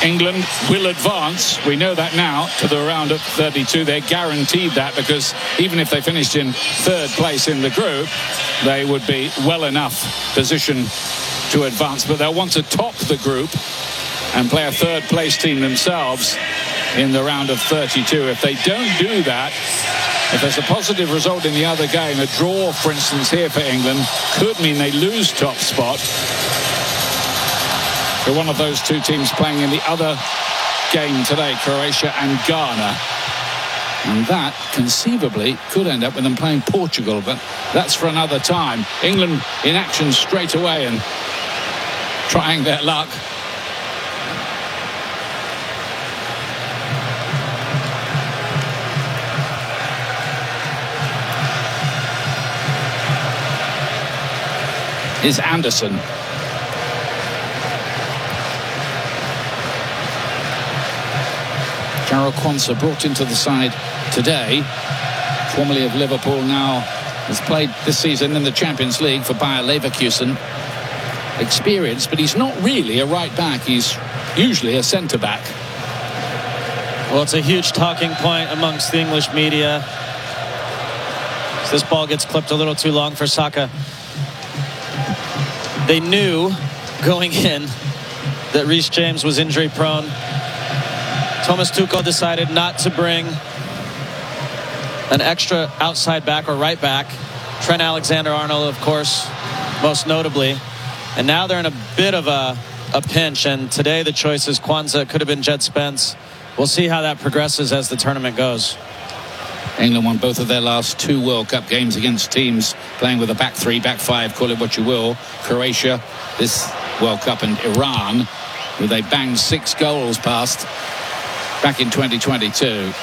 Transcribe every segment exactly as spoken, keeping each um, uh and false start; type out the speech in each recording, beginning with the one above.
England will advance. We know that now to the round of thirty-two. They're guaranteed that, because even if they finished in third place in the group, they would be well enough positioned to advance. But they'll want to top the group and play a third place team themselves in the round of thirty-two. If they don't do that, if there's a positive result in the other game, a draw, for instance, here for England, could mean they lose top spot. For one of those two teams playing in the other game today, Croatia and Ghana. And that, conceivably, could end up with them playing Portugal, but that's for another time. England in action straight away and trying their luck. Is Anderson. Jarrell Quansah brought into the side today, formerly of Liverpool, now has played this season in the Champions League for Bayer Leverkusen. Experienced, but he's not really a right back. He's usually a centre back. Well, it's a huge talking point amongst the English media. This ball gets clipped a little too long for Saka. They knew going in that Reece James was injury prone. Thomas Tuchel decided not to bring an extra outside back or right back. Trent Alexander-Arnold, of course, most notably. And now they're in a bit of a, a pinch. And today the choice is Quansah. It could have been Jed Spence. We'll see how that progresses as the tournament goes. England won both of their last two World Cup games against teams playing with a back three, back five, call it what you will. Croatia this World Cup, and Iran, who they banged six goals past back in twenty twenty-two.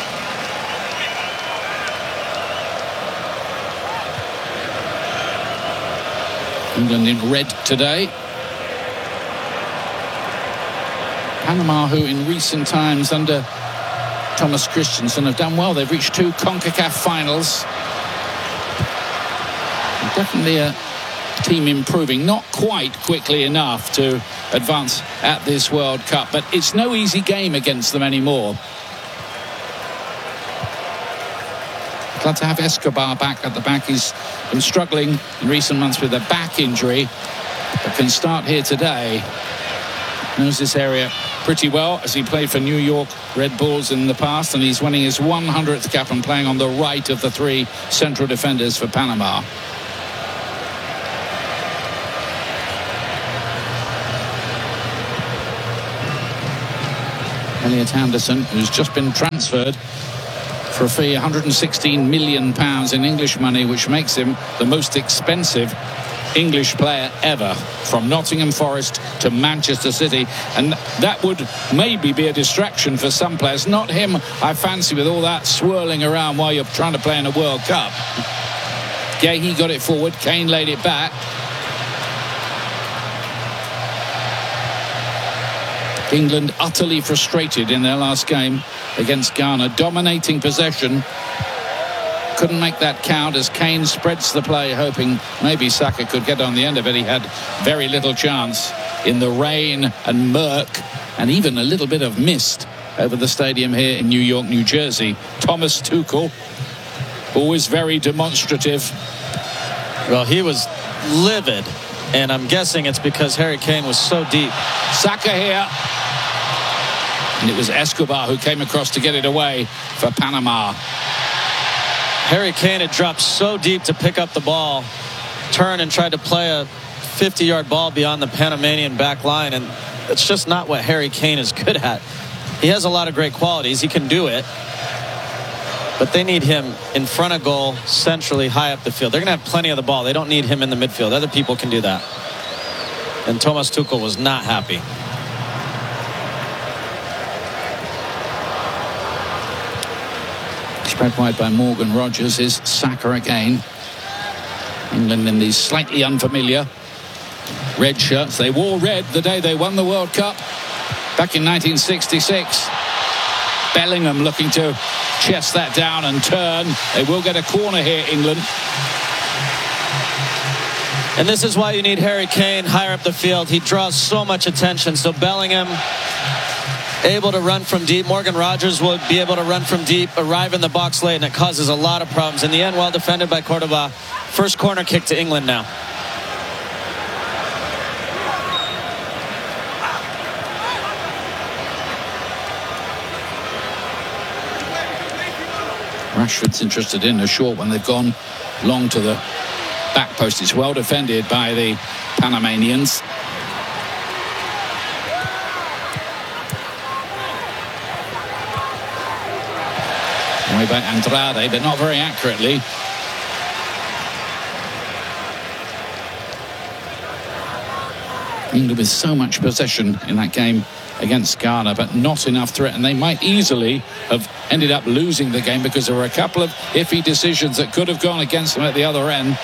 England in red today. Panama, who in recent times under Thomas Christensen have done well. They've reached two CONCACAF finals. Definitely a team improving, not quite quickly enough to advance at this World Cup, but it's no easy game against them anymore. Glad to have Escobar back at the back. He's been struggling in recent months with a back injury, but can start here today. Knows this area pretty well, as he played for New York Red Bulls in the past, and he's winning his one hundredth cap and playing on the right of the three central defenders for Panama. Elliot Anderson, who's just been transferred for a fee one hundred sixteen million pounds in English money, which makes him the most expensive English player ever, from Nottingham Forest to Manchester City. And that would maybe be a distraction for some players. Not him, I fancy, with all that swirling around while you're trying to play in a World Cup. Gahey got it forward, Kane laid it back. England utterly frustrated in their last game against Ghana, dominating possession. Couldn't make that count as Kane spreads the play, hoping maybe Saka could get on the end of it. He had very little chance in the rain and murk and even a little bit of mist over the stadium here in New York, New Jersey. Thomas Tuchel, always very demonstrative. Well, he was livid, and I'm guessing it's because Harry Kane was so deep. Saka here. And it was Escobar who came across to get it away for Panama. Harry Kane had dropped so deep to pick up the ball, turned and tried to play a fifty-yard ball beyond the Panamanian back line, and it's just not what Harry Kane is good at. He has a lot of great qualities. He can do it. But they need him in front of goal, centrally, high up the field. They're going to have plenty of the ball. They don't need him in the midfield. Other people can do that. And Thomas Tuchel was not happy. Spread wide by Morgan Rogers is Saka again. England in these slightly unfamiliar red shirts. They wore red the day they won the World Cup back in nineteen sixty-six. Bellingham looking to chest that down and turn. They will get a corner here, England. And this is why you need Harry Kane higher up the field. He draws so much attention. So Bellingham able to run from deep. Morgan Rogers will be able to run from deep, arrive in the box late, and it causes a lot of problems. In the end, well defended by Cordoba. First corner kick to England now. Rashford's interested in a short one. They've gone long to the back post. It's well defended by the Panamanians. Way by Andrade, but not very accurately. England with so much possession in that game against Ghana, but not enough threat, and they might easily have ended up losing the game because there were a couple of iffy decisions that could have gone against them at the other end.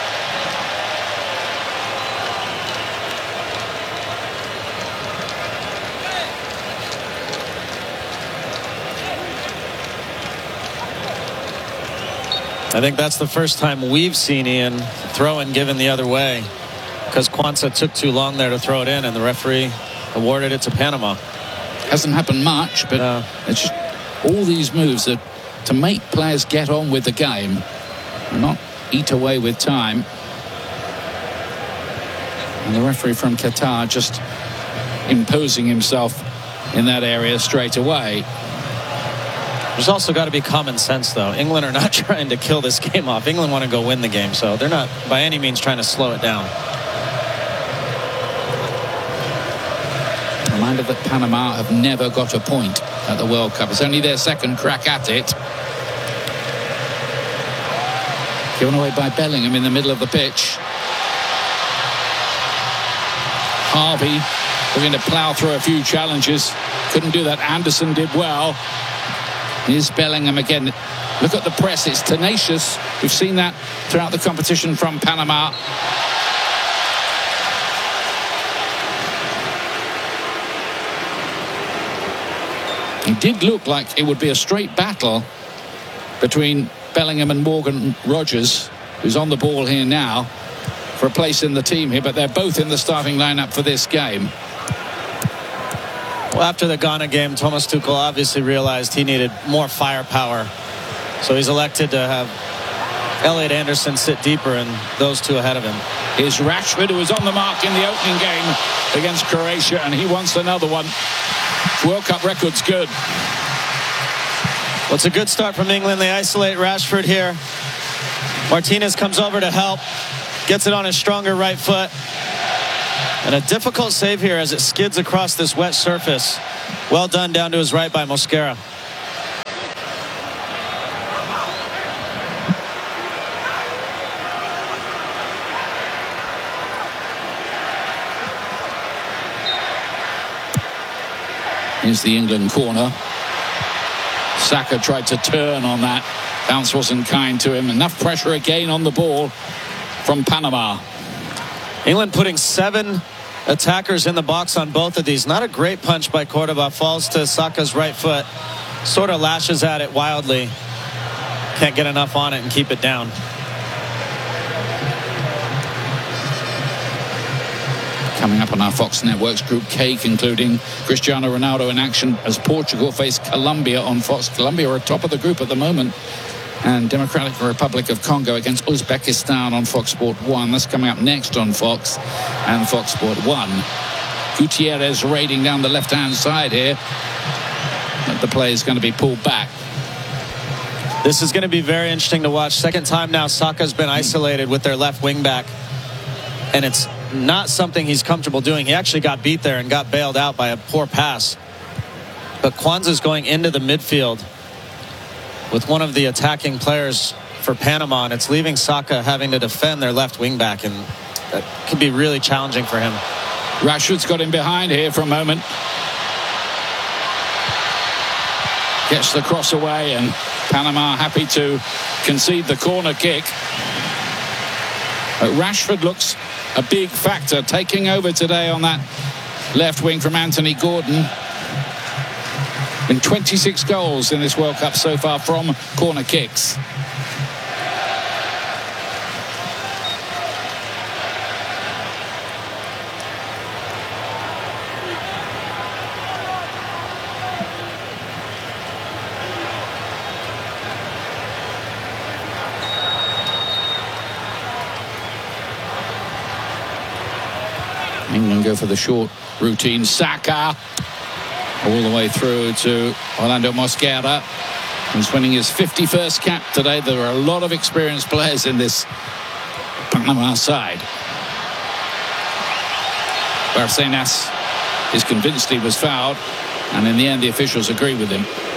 I think that's the first time we've seen Ian throw and given the other way, because Quansah took too long there to throw it in, and the referee awarded it to Panama. Hasn't happened much, but no. It's just all these moves that to make players get on with the game, not eat away with time. And the referee from Qatar just imposing himself in that area straight away. There's also got to be common sense, though. England are not trying to kill this game off. England want to go win the game, so they're not by any means trying to slow it down. Reminder that Panama have never got a point at the World Cup. It's only their second crack at it. Given away by Bellingham in the middle of the pitch. Harvey looking to plough through a few challenges. Couldn't do that. Anderson did well. Here's Bellingham again. Look at the press. It's tenacious. We've seen that throughout the competition from Panama. It did look like it would be a straight battle between Bellingham and Morgan Rogers, who's on the ball here now for a place in the team here, but they're both in the starting lineup for this game. Well, after the Ghana game, Thomas Tuchel obviously realized he needed more firepower, so he's elected to have Elliot Anderson sit deeper and those two ahead of him. Here's Rashford, who was on the mark in the opening game against Croatia, and he wants another one. World Cup record's good. Well, it's a good start from England. They isolate Rashford here. Martinez comes over to help, gets it on his stronger right foot. And a difficult save here as it skids across this wet surface. Well done down to his right by Mosquera. Here's the England corner. Saka tried to turn on that. Bounce wasn't kind to him. Enough pressure again on the ball from Panama. England putting seven attackers in the box on both of these. Not a great punch by Cordoba. Falls to Saka's right foot. Sort of lashes at it wildly. Can't get enough on it and keep it down. Coming up on our Fox Networks Group K, concluding Cristiano Ronaldo in action as Portugal face Colombia on Fox. Colombia are top of the group at the moment. And Democratic Republic of Congo against Uzbekistan on Fox Sport one. That's coming up next on Fox and Fox Sport one. Gutierrez raiding down the left-hand side here. But the play is going to be pulled back. This is going to be very interesting to watch. Second time now Saka's been isolated with their left wing back. And it's not something he's comfortable doing. He actually got beat there and got bailed out by a poor pass. But Quansah's going into the midfield with one of the attacking players for Panama, and it's leaving Saka having to defend their left wing back, and that could be really challenging for him. Rashford's got him behind here for a moment. Gets the cross away, and Panama happy to concede the corner kick. But Rashford looks a big factor, taking over today on that left wing from Anthony Gordon. Been twenty-six goals in this World Cup so far from corner kicks. England go for the short routine. Saka all the way through to Orlando Mosquera, who's winning his fifty-first cap today. There are a lot of experienced players in this Panama side. Barcenas is convinced he was fouled, and in the end the officials agree with him.